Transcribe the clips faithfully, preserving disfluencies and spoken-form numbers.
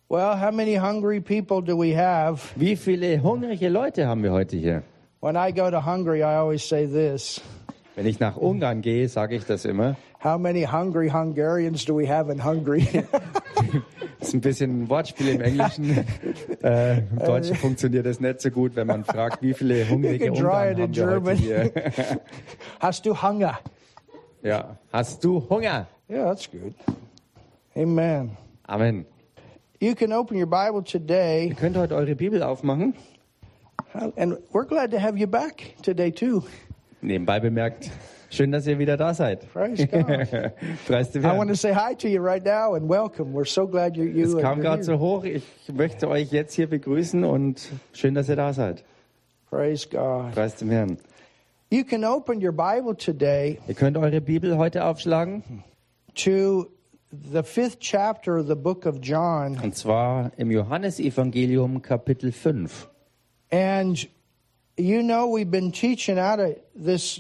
Well, how many hungry people do we have? Wie viele hungrige Leute haben wir heute hier? When I go to Hungary, I always say this. Wenn ich nach Ungarn gehe, sage ich das immer. How many hungry Hungarians do we have in Hungary? Das ist ein bisschen ein Wortspiel im Englischen. Äh, Im Deutschen funktioniert das nicht so gut, wenn man fragt, wie viele hungrige You can try Ungarn it in haben wir heute hier. Hast du Hunger? Ja. Hast du Hunger? Yeah, that's good. Amen. Amen. You can open your Bible today, Ihr könnt heute eure Bibel aufmachen. and we're glad to have you back today too. Nebenbei bemerkt, schön, dass ihr wieder da seid. Praise God. Preis dir I want Herrn. to say hi to you right now and welcome. We're so glad you you Es kam you're gerade here. so hoch. Ich möchte euch jetzt hier begrüßen und schön, dass ihr da seid. Praise God. Preis dem Herrn. You can open your Bible today Ihr könnt eure Bibel heute aufschlagen. to the fifth chapter of the book of John. Und zwar im Johannesevangelium Kapitel fünf. And you know we've been teaching out of this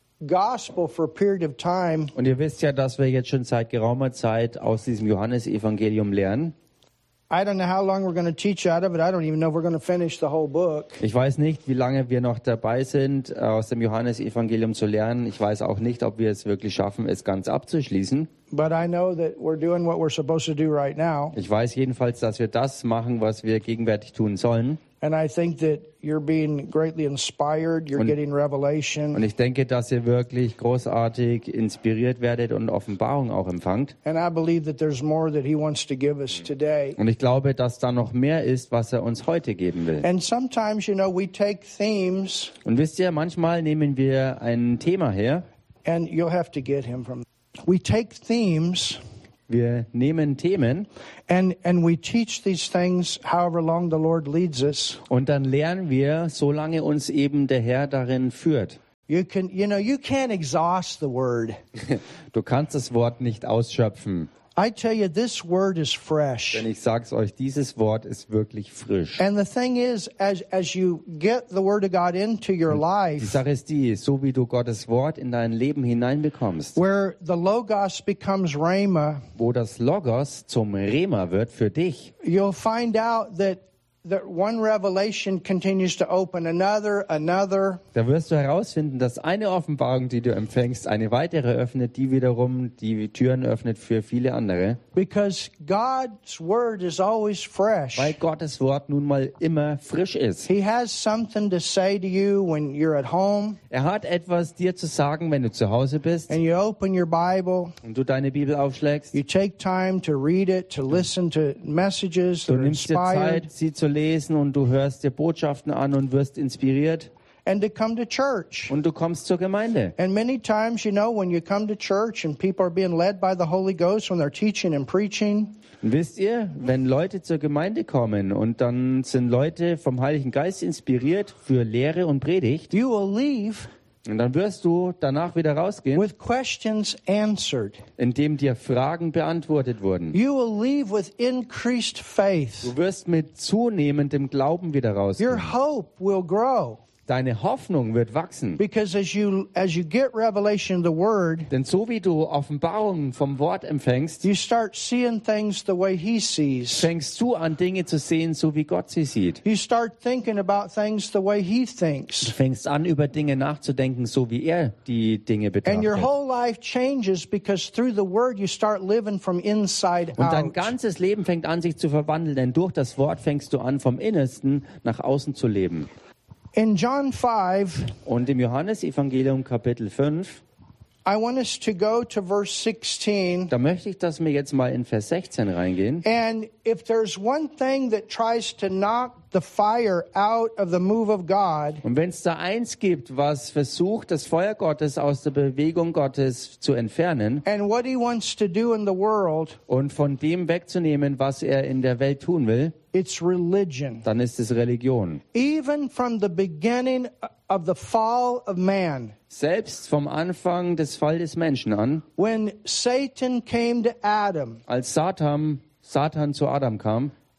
gospel for a period of time. Und ihr wisst ja, dass wir jetzt schon seit geraumer Zeit aus diesem Johannesevangelium lernen. I don't know how long we're going to teach out of it. I don't even know if we're going to finish the whole book. Ich weiß nicht, wie lange wir noch dabei sind, aus dem Johannesevangelium zu lernen. Ich weiß auch nicht, ob wir es wirklich schaffen, es ganz abzuschließen. But I know that we're doing what we're supposed to do right now. Ich weiß jedenfalls, dass wir das machen, was wir gegenwärtig tun sollen. And I think that you're being greatly inspired. You're Und- getting Und revelation. ich denke, dass ihr wirklich großartig inspiriert werdet und Offenbarung auch empfangt. And I believe that there's more that he wants to give us today. Und ich glaube, dass da noch mehr ist, was er uns heute geben will. And sometimes, you know, we take themes, Und wisst ihr, manchmal nehmen wir ein Thema her. and you'll have to get him from. We take themes, Wir nehmen Themen and and we teach these things however long the Lord leads us. und dann lernen wir, solange uns eben der Herr darin führt. You can, you know, you can't exhaust the word. Du kannst das Wort nicht ausschöpfen. I tell you, this word is fresh. Denn ich sag's euch, dieses Wort ist wirklich frisch. And the thing is, as as you get the word of God into your Die life, Sache ist die, so wie du Gottes Wort in dein Leben hineinbekommst, where the Logos becomes Rhema, wo das Logos zum Rema wird für dich, you'll find out that that one revelation continues to open another, another. da wirst du herausfinden, dass eine Offenbarung, die du empfängst, eine weitere öffnet, die wiederum die Türen öffnet für viele andere. Because God's word is always fresh. Weil Gottes Wort nun mal immer frisch ist. He has something to say to you when you're at home Er hat etwas dir zu sagen, wenn du zu Hause bist and you open your Bible. und du deine Bibel aufschlägst. You take time to read it, to listen to messages Du that are nimmst dir inspired, Zeit, sie zu lesen und du hörst dir Botschaften an und wirst inspiriert and to come to church. und du kommst zur Gemeinde. And many times, you know, when you come to church and people are being led by the Holy Ghost when they're teaching and preaching, Und wisst ihr, wenn Leute zur Gemeinde kommen und dann sind Leute vom Heiligen Geist inspiriert für Lehre und Predigt you will leave und dann wirst du danach wieder rausgehen, with questions answered. indem dir Fragen beantwortet wurden. You will leave with increased faith. Du wirst mit zunehmendem Glauben wieder Your rausgehen. hope will grow Deine Hoffnung wird wachsen. because as you as you get revelation of the word, Denn so wie du Offenbarungen vom Wort empfängst, you start seeing things the way he sees. fängst du an, Dinge zu sehen, so wie Gott sie sieht. You start thinking about things the way he Du thinks. fängst an, über Dinge nachzudenken, so wie er die Dinge And your betrachtet. whole life changes because through the word you start living from inside Und dein out. ganzes Leben fängt an, sich zu verwandeln, denn durch das Wort fängst du an, vom Innersten nach außen zu leben. In John five, Und im Johannesevangelium Kapitel fünf, I want us to go to verse sixteen. da möchte ich, dass wir jetzt mal in Vers sechzehn reingehen. And if there's one thing that tries to knock the fire out of the move of God, Und wenn es da eins gibt, was versucht, das Feuer Gottes aus der Bewegung Gottes zu entfernen and what he wants to do in the world, und von dem wegzunehmen, was er in der Welt tun will, it's religion. dann ist es Religion. Even from the beginning of the fall of man, Selbst vom Anfang des Fall des Menschen an, when Satan came to Adam als Satan, Satan zu Adam kam,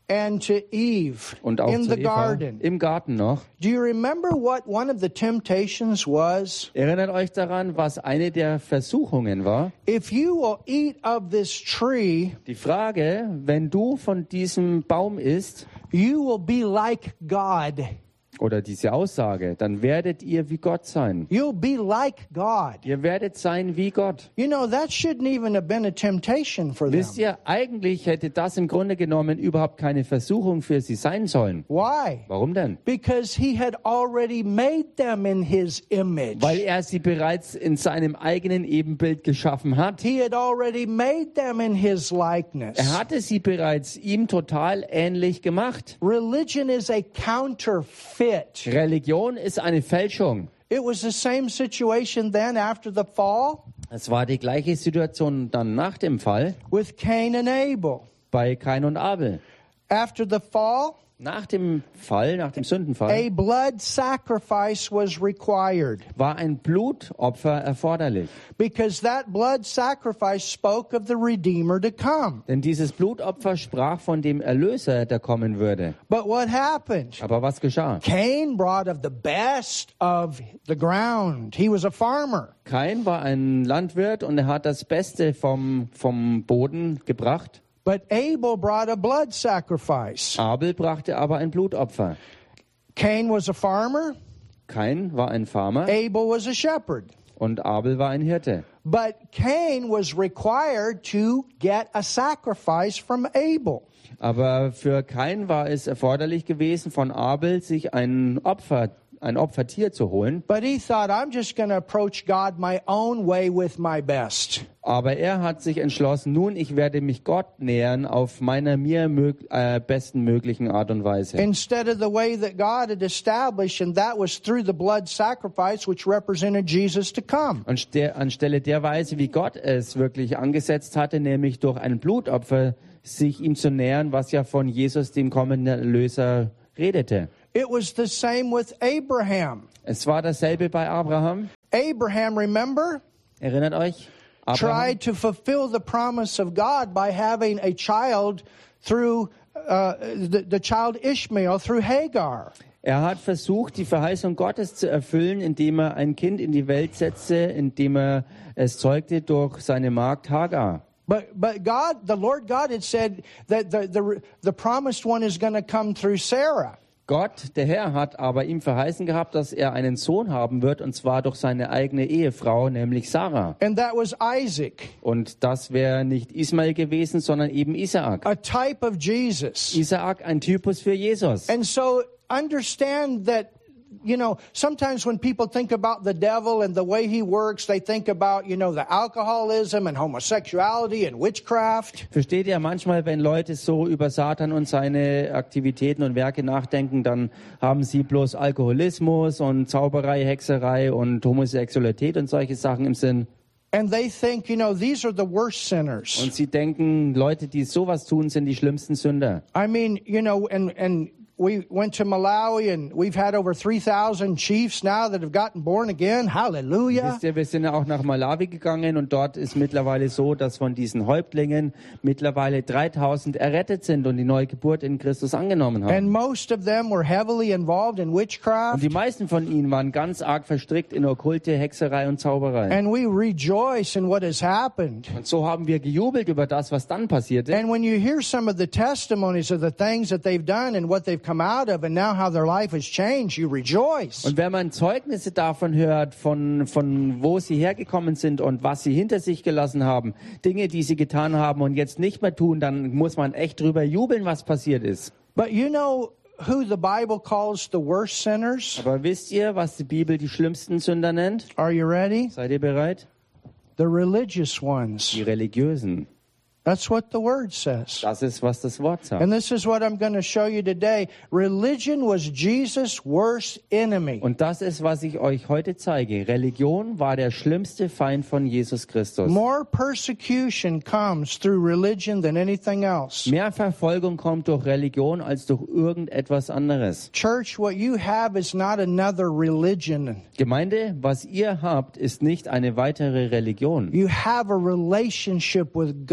and to Eve und auch in zu the Eva garden. im Garten noch. Do you remember what one of the temptations was? Erinnert euch daran, was eine der Versuchungen war? If you will eat of this tree, Die Frage, wenn du von diesem Baum isst, you will be like God. oder diese Aussage, dann werdet ihr wie Gott sein. You'll be like God. Ihr werdet sein wie Gott. You know, that shouldn't even have been a temptation for them. Wisst ihr, eigentlich hätte das im Grunde genommen überhaupt keine Versuchung für sie sein sollen. Why? Warum denn? Because he had already made them in his image. Weil er sie bereits in seinem eigenen Ebenbild geschaffen hat. He had already made them in his likeness. Er hatte sie bereits ihm total ähnlich gemacht. Religion is a counterfeit. Religion ist eine Fälschung. It was the same situation then after the fall Es war die gleiche Situation dann nach dem Fall with Cain and Abel. bei Kain und Abel. After the fall, Nach dem Fall, nach dem a Sündenfall, blood sacrifice was required war ein Blutopfer erforderlich. because that blood sacrifice spoke of the Redeemer to come. Denn dieses Blutopfer sprach von dem Erlöser, der kommen würde. But what happened? Aber was geschah? Cain brought of the best of the ground. He was a farmer. Kain war ein Landwirt und er hat das Beste vom, vom Boden gebracht. But Abel brought a blood sacrifice. Abel brachte aber ein Blutopfer. Cain was a farmer. Kain war ein Farmer Abel was a shepherd. und Abel war ein Hirte. But Cain was required to get a sacrifice from Abel. Aber für Kain war es erforderlich gewesen, von Abel sich ein Opfer, ein Opfertier zu holen. But he thought, I'm just going to approach God my own way with my best. Aber er hat sich entschlossen, nun, ich werde mich Gott nähern auf meiner mir mög äh, besten möglichen Art und Weise. Instead of the way that God had established, and that was through the blood sacrifice, which represented Jesus to come. Anste anstelle der Weise, wie Gott es wirklich angesetzt hatte, nämlich durch ein Blutopfer, sich ihm zu nähern, was ja von Jesus, dem kommenden Erlöser, redete. It was the same with Abraham. Es war dasselbe bei Abraham. Abraham, remember, Erinnert euch? Abraham tried to fulfill the promise of God by having a child through uh, the, the child Ishmael through Hagar. Er hat versucht, die Verheißung Gottes zu erfüllen, indem er ein Kind in die Welt setzte, indem er es zeugte durch seine Magd Hagar. But but God, the Lord God had said that the the, the promised one is going to come through Sarah. Gott, der Herr, hat aber ihm verheißen gehabt, dass er einen Sohn haben wird, und zwar durch seine eigene Ehefrau, nämlich Sarah. And that was Isaac, Und das wäre nicht Ismael gewesen, sondern eben Isaak. a type of Jesus. Isaak, ein Typus für Jesus. And so understand that, you know, sometimes when people think about the devil and the way he works, they think about, you know, the alcoholism and homosexuality and witchcraft. Versteht ihr, manchmal, wenn Leute so über Satan und seine Aktivitäten und Werke nachdenken, dann haben sie bloß Alkoholismus und Zauberei, Hexerei und Homosexualität und solche Sachen im Sinn. And they think, you know, these are the worst sinners. Und sie denken, Leute, die sowas tun, sind die schlimmsten Sünder. I mean, you know, and and we went to Malawi and we've had over three thousand chiefs now that have gotten born again. Hallelujah. Wisst ihr, wir sind ja auch nach Malawi gegangen und dort ist mittlerweile so, dass von diesen Häuptlingen mittlerweile dreitausend errettet sind und die neue Geburt in Christus angenommen haben. And most of them were heavily involved in Und witchcraft. die meisten von ihnen waren ganz arg verstrickt in okkulte Hexerei und Zauberei. And we rejoice in what has happened. Und so haben wir gejubelt über das, was dann passierte. And when you hear some of the testimonies of the things that they've done and what they've come out of and now how their life has changed, you rejoice. Und wenn man Zeugnisse davon hört, von, von wo sie hergekommen sind und was sie hinter sich gelassen haben, Dinge, die sie getan haben und jetzt nicht mehr tun, dann muss man echt drüber jubeln, was passiert ist. But you know who the Bible calls the worst sinners? Aber wisst ihr, was die Bibel die schlimmsten Sünder nennt? Are you ready? Seid ihr bereit? The religious ones. Die Religiösen. That's what the word says. Das ist, was das Wort sagt. And this is what I'm going to show you today. Religion was Jesus' worst enemy. Und das ist, was ich euch heute zeige. Religion war der schlimmste Feind von Jesus Christus. More persecution comes through religion than anything else. Mehr Verfolgung kommt durch Religion als durch irgendetwas anderes. Church, what you have is not another religion. Gemeinde, was ihr habt, ist nicht eine weitere Religion. You have a relationship with God.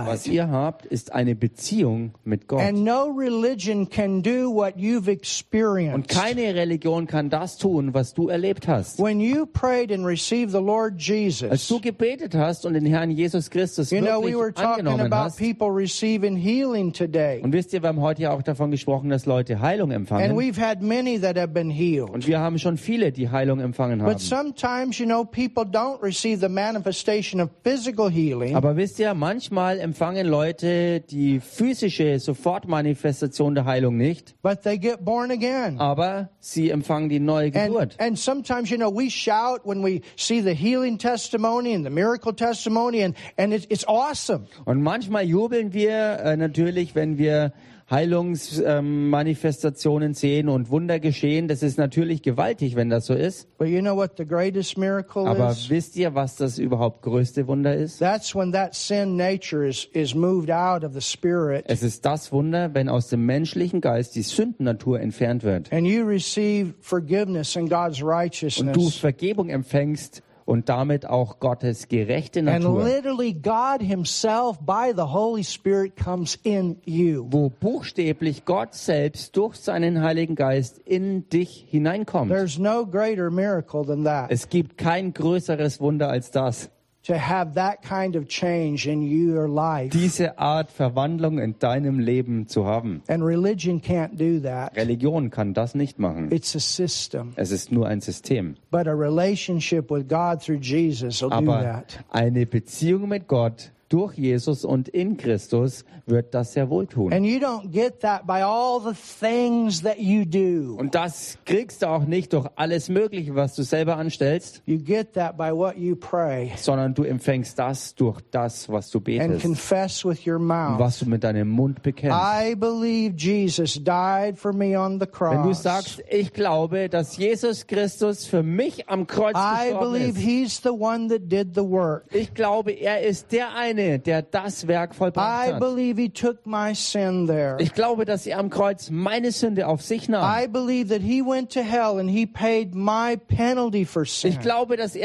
Was ihr habt, ist eine Beziehung mit Gott. And no religion can do what you've Und experienced. keine Religion kann das tun, was du erlebt hast. When you prayed and received the Lord Als Jesus, du gebetet hast und den Herrn Jesus Christus you know, we were wirklich talking angenommen about hast. people receiving healing today. Und wisst ihr, wir haben heute ja auch davon gesprochen, dass Leute Heilung And empfangen. we've had many that have been healed. Und wir haben schon viele, die Heilung empfangen But haben. sometimes, you know, people don't receive the manifestation of physical healing, Aber wisst ihr, manchmal empfangen Leute die physische Sofortmanifestation der Heilung nicht, but they get born again. aber sie empfangen die neue Geburt. And, and sometimes, you know, we shout when we see the healing testimony and the miracle testimony, and, and it's, it's awesome. Und manchmal jubeln wir äh, natürlich, wenn wir Heilungsmanifestationen ähm, sehen und Wunder geschehen. Das ist natürlich gewaltig, wenn das so ist. But you know what the greatest miracle Aber is? wisst ihr, was das überhaupt größte Wunder ist? That's when that sin nature is, is moved out of the spirit, Es ist das Wunder, wenn aus dem menschlichen Geist die Sündennatur entfernt wird and you receive forgiveness and God's und du righteousness. Vergebung empfängst und damit auch Gottes gerechte And Natur, literally God himself by the Holy Spirit comes in you. wo buchstäblich Gott selbst durch seinen Heiligen Geist in dich hineinkommt. There's no greater miracle than that. Es gibt kein größeres Wunder als das. To have that kind of change in your life. Diese Art Verwandlung in deinem Leben zu haben. And religion can't do that. Religion kann das nicht machen. It's a system. Es ist nur ein System. But a relationship with God through Jesus will do Aber that. eine Beziehung mit Gott durch Jesus und in Christus wird das sehr wohl tun. And you don't get that by all the things that you do. Und das kriegst du auch nicht durch alles Mögliche, was du selber anstellst, You get that by what you pray sondern du empfängst das durch das, was du and betest, confess with your und mouth. was du mit deinem Mund bekennst. I believe Jesus died for me on the Wenn du cross. sagst, ich glaube, dass Jesus Christus für mich am Kreuz I gestorben believe ist. he's the one that did the work. Ich glaube, er ist der eine, der das Werk vollbracht I hat. believe he took my sin there. Ich glaube, dass er am Kreuz meine Sünde auf sich nahm. I believe that he went to hell and he paid my penalty for sin. Ich glaube, dass